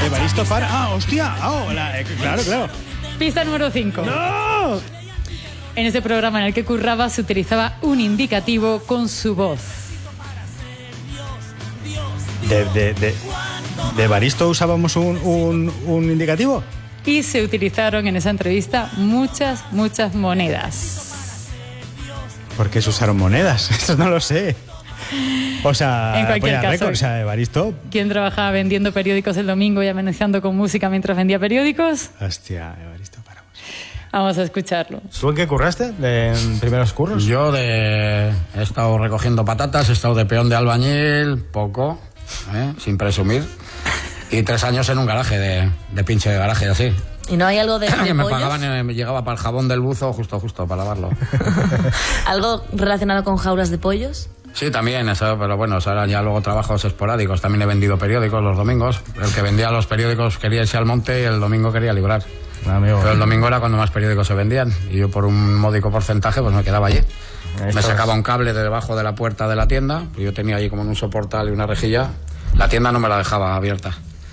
Evaristo para... ¡Ah, hostia! Claro. Pista número 5. ¡No! En ese programa en el que curraba se utilizaba un indicativo con su voz. ¿De Evaristo usábamos un indicativo? Y se utilizaron en esa entrevista muchas monedas. ¿Por qué se usaron monedas? Eso no lo sé. O sea, en cualquier caso, récord, o sea, Evaristo. ¿Quién trabajaba vendiendo periódicos el domingo y amenazando con música mientras vendía periódicos? Hostia, Evaristo, paramos. Vamos a escucharlo. ¿Tú en qué curraste? ¿En primeros curros? Yo he estado recogiendo patatas, he estado de peón de albañil, poco, sin presumir. Y 3 años en un garaje, de pinche de garaje, así. ¿Y no hay algo de Que me pollos? pagaban, me llegaba para el jabón del buzo justo para lavarlo. ¿Algo relacionado con jaulas de pollos? Sí, también, eso, pero bueno, eso eran ya luego trabajos esporádicos. También he vendido periódicos los domingos. El que vendía los periódicos quería irse al monte y el domingo quería librar. Amigo. Pero el domingo era cuando más periódicos se vendían. Y yo por un módico porcentaje pues me quedaba allí. Me sacaba un cable de debajo de la puerta de la tienda. Yo tenía allí como un soportal y una rejilla. La tienda no me la dejaba abierta.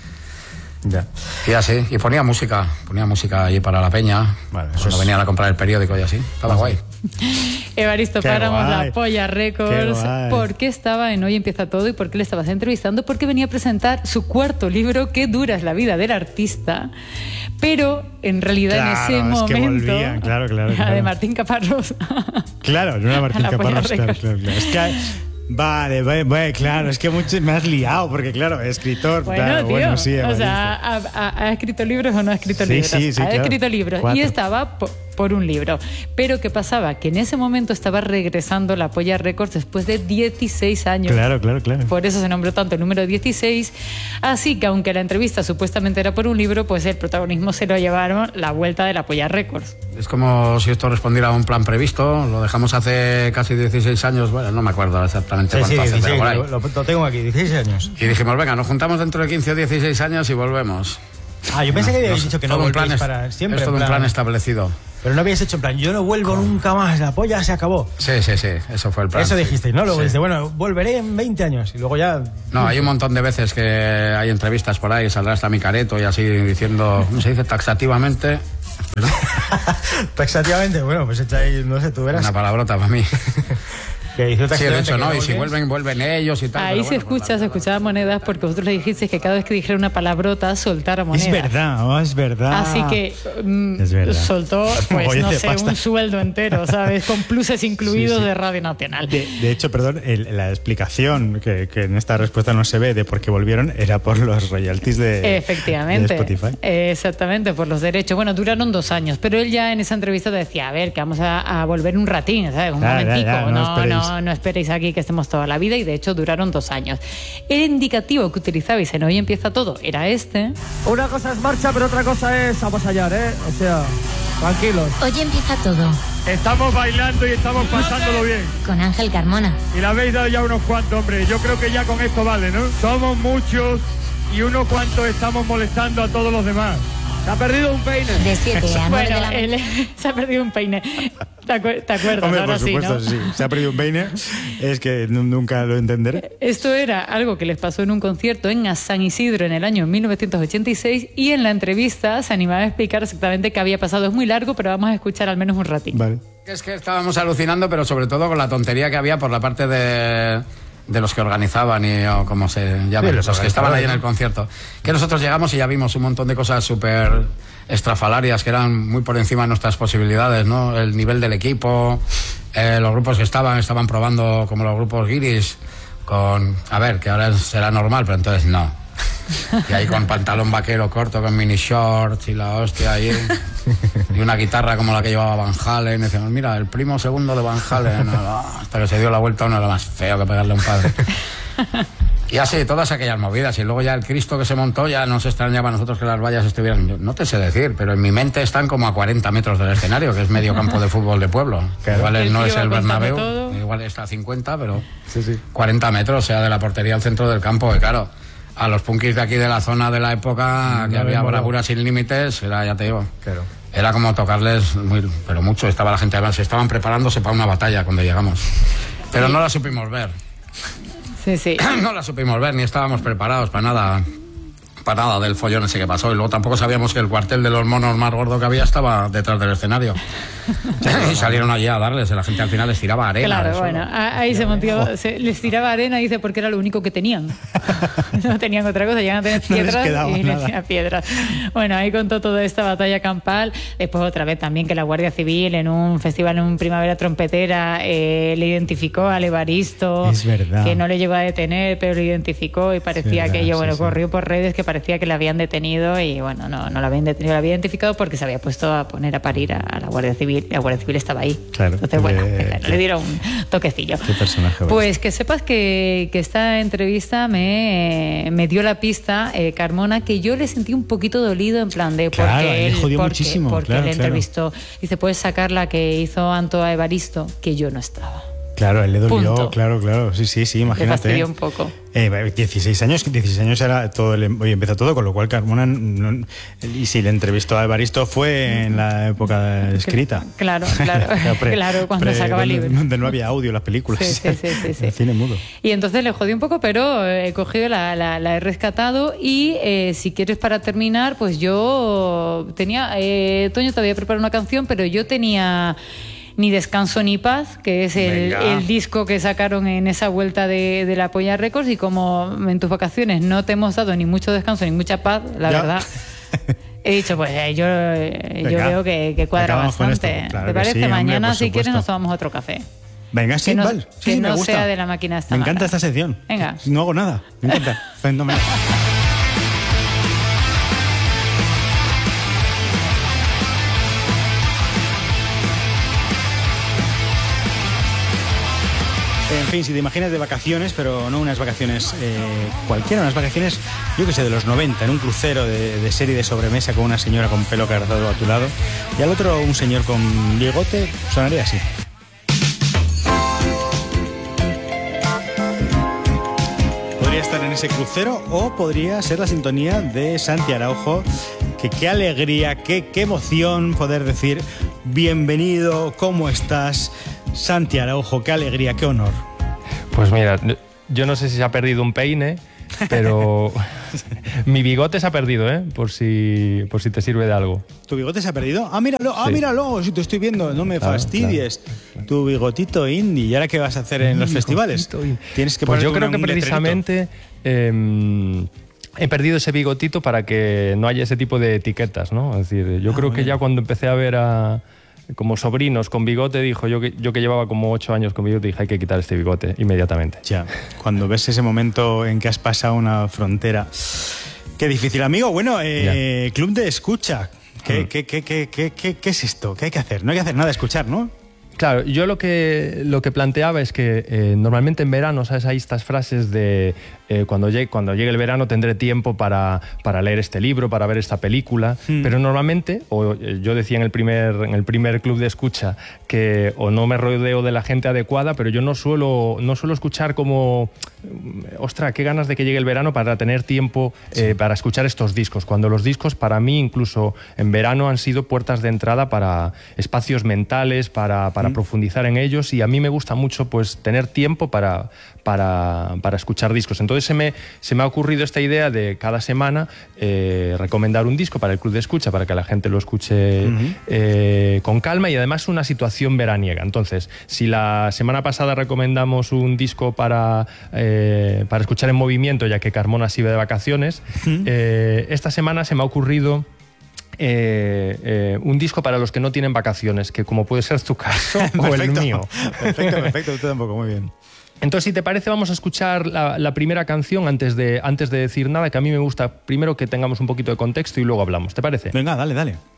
Ya. Y así, y ponía música allí para la peña, vale, cuando venían a comprar el periódico y así, estaba guay. Evaristo Qué Páramos, guay. La Polla Records. Qué guay. ¿Por qué estaba en Hoy Empieza Todo y por qué le estabas entrevistando? Porque venía a presentar su 4º libro, Qué dura es la vida del artista, pero en realidad Claro, en ese es que momento... volvían, claro. De Martín Caparrós. Claro, no era Martín La Polla Caparrós, claro. Records. Es que... Vale, claro, es que mucho me has liado, porque claro, escritor, Bueno, claro, tío, bueno, sí, o sea, ¿ha escrito libros o no ha escrito Sí, libros? sí, Ha claro. escrito libros 4. y estaba por un libro. Pero ¿qué pasaba? Que en ese momento estaba regresando La Polla Records después de 16 años. Claro. Por eso se nombró tanto el número 16. Así que aunque la entrevista supuestamente era por un libro, pues el protagonismo se lo llevaron la vuelta de La Polla Records. Es como si esto respondiera a un plan previsto, lo dejamos hace casi 16 años, bueno, no me acuerdo exactamente cuánto hace, pero por ahí. Lo tengo aquí, 16 años. Y dijimos, venga, nos juntamos dentro de 15 o 16 años y volvemos. Ah, yo pensé que habíais dicho que no todo un volvéis plan para siempre. Es todo un plan establecido. Pero no habíais hecho en plan, yo no vuelvo nunca más, La Polla se acabó. Sí, eso fue el plan. Eso dijisteis, ¿no? Luego Sí. dijiste, bueno, volveré en 20 años. Y luego ya... No, hay un montón de veces que hay entrevistas por ahí, saldrá hasta mi careto y así diciendo, ¿cómo se dice? Taxativamente. Taxativamente, bueno, pues echáis, no sé, tú verás. Una palabrota para mí. Que hizo Sí, de taxativamente hecho, que no, y si volvéis. vuelven ellos y tal. Ahí pero se bueno, pues escucha, se escuchaba monedas porque vosotros le dijisteis que cada vez que dijera una palabrota soltara monedas. Es verdad. Así que Es verdad. soltó, pues Mogollón no de sé, pasta. un sueldo entero, ¿sabes? Con pluses incluidos Sí. de Radio Nacional. De hecho, perdón, la explicación que en esta respuesta no se ve de por qué volvieron era por los royalties de Efectivamente. de Spotify. Exactamente, por los derechos. Bueno, duraron 2 años, pero él ya en esa entrevista decía, a ver, que vamos a volver un ratín, ¿sabes? Un momentico. No esperéis aquí que estemos toda la vida, y de hecho duraron 2 años. El indicativo que utilizabais en Hoy Empieza Todo era este. Una cosa es marcha, pero otra cosa es avasallar, ¿eh? O sea, tranquilos. Hoy empieza todo Estamos bailando y estamos pasándolo bien. con Ángel Carmona. Y le habéis dado ya unos cuantos, hombre. Yo creo que ya con esto vale, ¿no? Somos muchos y unos cuantos estamos molestando a todos los demás. Se ha perdido un peine. De 7 a 9 Bueno, de la mañana. él se ha perdido un peine. ¿Te acuerdas? Hombre, Ahora por supuesto, sí, ¿no? sí. Se ha perdido un peine. Es que nunca lo entenderé. Esto era algo que les pasó en un concierto en San Isidro en el año 1986, y en la entrevista se animaba a explicar exactamente qué había pasado. Es muy largo, pero vamos a escuchar al menos un ratito. Vale. Es que estábamos alucinando, pero sobre todo con la tontería que había por la parte de los que organizaban o como se llaman, Sí, los que estaban ahí en el concierto. Que nosotros llegamos y ya vimos un montón de cosas súper estrafalarias que eran muy por encima de nuestras posibilidades, ¿no? El nivel del equipo, los grupos que estaban probando, como los grupos guiris, con... A ver, que ahora será normal, pero entonces no. Y ahí con pantalón vaquero corto, con mini shorts y la hostia ahí. Y una guitarra como la que llevaba Van Halen. Y decíamos, mira, el primo segundo de Van Halen. Hasta que se dio la vuelta, uno era más feo que pegarle a un padre. Y así, todas aquellas movidas. Y luego ya el Cristo que se montó, ya nos extrañaba a nosotros que las vallas estuvieran... Yo no te sé decir, pero en mi mente están como a 40 metros del escenario, que es medio campo de fútbol de pueblo. Claro. Igual El no tío es el va contando Bernabéu, todo. igual está a 50, pero Sí. 40 metros, o sea, de la portería al centro del campo. Y claro, a los punkis de aquí de la zona de la época, que había bravura sin límites, era, ya te digo... Claro. Era como tocarles pero mucho. Estaba la gente, además, estaban preparándose para una batalla cuando llegamos. Pero no la supimos ver. Sí. No la supimos ver, ni estábamos preparados para nada. para nada del follón ese que pasó. Y luego tampoco sabíamos que el cuartel de los monos más gordo que había estaba detrás del escenario. Y salieron allí a darles, la gente al final les tiraba arena. Claro, bueno, ahí se montó, les tiraba arena, dice, porque era lo único que tenían. No tenían otra cosa, llegan a tener piedras y les tiraban piedras. Bueno, ahí contó toda esta batalla campal. Después otra vez también que la Guardia Civil en un festival, en un Primavera Trompetera, le identificó al Evaristo, que no le llegó a detener, pero lo identificó y parecía que ello, corrió por redes que parecía que le habían detenido y bueno, no lo habían detenido, lo había identificado porque se había puesto a poner a parir a la Guardia Civil. La Guardia Civil estaba ahí. Claro. Entonces, bueno, le dieron un toquecillo. Qué personaje. Pues que sepas que esta entrevista me dio la pista, Carmona, que yo le sentí un poquito dolido en plan de porque él jodió muchísimo. Porque le entrevistó. Dice, puedes sacar la que hizo Anto a Evaristo, que yo no estaba. Claro, él le dolió, claro. Sí, imagínate. Le fastidió un poco. 16 años era todo, hoy empezó todo, con lo cual Carmona, y si le entrevistó a Evaristo fue en la época escrita. Claro, cuando sacaba el libro. Donde no había audio las películas. Sí. El cine mudo. Y entonces le jodí un poco, pero he cogido, la he rescatado y si quieres para terminar, pues yo tenía, Toño te había preparado una canción, pero yo tenía Ni Descanso ni Paz, que es el disco que sacaron en esa vuelta de la Polla Records, y como en tus vacaciones no te hemos dado ni mucho descanso ni mucha paz, la verdad, he dicho, pues yo veo que cuadra bastante. Claro, ¿te parece? Sí, mañana, hombre, si quieres, nos tomamos otro café. Venga, sí, vale. Que no me gusta. Sea de la máquina esta. Me encanta esta sección. Venga. No hago nada. Me encanta. Fenomenal. En fin, si te imaginas de vacaciones, pero no unas vacaciones cualquiera, unas vacaciones, yo que sé, de los 90, en un crucero de serie de sobremesa con una señora con pelo carazado a tu lado y al otro un señor con bigote, sonaría así. Podría estar en ese crucero o podría ser la sintonía de Santi Araujo, que qué alegría, qué emoción poder decir bienvenido, ¿cómo estás? Santi Araujo, qué alegría, qué honor. Pues mira, yo no sé si se ha perdido un peine, pero mi bigote se ha perdido, por si te sirve de algo. ¿Tu bigote se ha perdido? Míralo, sí. Míralo, si te estoy viendo, no me fastidies. Claro. Tu bigotito indie. ¿Y ahora qué vas a hacer en los festivales? Tienes que pues yo creo que precisamente he perdido ese bigotito para que no haya ese tipo de etiquetas, ¿no? Es decir, yo creo que ya cuando empecé a ver como sobrinos con bigote, dijo yo que llevaba como 8 años con bigote, dije hay que quitar este bigote inmediatamente. Ya, cuando ves ese momento en que has pasado una frontera. Qué difícil, amigo. Bueno, Club de Escucha. ¿Qué es esto? ¿Qué hay que hacer? No hay que hacer nada, escuchar, ¿no? Claro, yo lo que planteaba es que normalmente en verano, ¿sabes? Hay estas frases de cuando llegue el verano tendré tiempo para leer este libro, para ver esta película, pero normalmente, o yo decía en el primer Club de Escucha, que o no me rodeo de la gente adecuada, pero yo no suelo escuchar como, ostras, qué ganas de que llegue el verano para tener tiempo para escuchar estos discos, cuando los discos para mí incluso en verano han sido puertas de entrada para espacios mentales, para profundizar en ellos, y a mí me gusta mucho pues tener tiempo para escuchar discos. Entonces se me ha ocurrido esta idea de cada semana recomendar un disco para el Club de Escucha, para que la gente lo escuche con calma, y además una situación veraniega. Entonces, si la semana pasada recomendamos un disco para escuchar en movimiento, ya que Carmona se iba de vacaciones, esta semana se me ha ocurrido un disco para los que no tienen vacaciones, que como puede ser tu caso o el mío. Perfecto, tú tampoco, muy bien. Entonces, si te parece, vamos a escuchar la primera canción antes de decir nada, que a mí me gusta primero que tengamos un poquito de contexto y luego hablamos. ¿Te parece? Venga, dale.